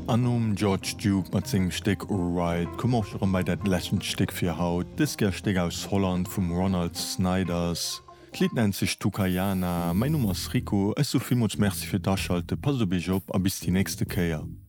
Anum George Duke mat segem Steck Alright, kom auch schon bei dat Lächensteck fir Haut. Dis Steck aus Holland vum Ronald Snyders. Kliet nennt sich Tukayana, mein Nummer ist Rico, es so vielmals merci fir Daschalte, pass op a bis die nächste Käier.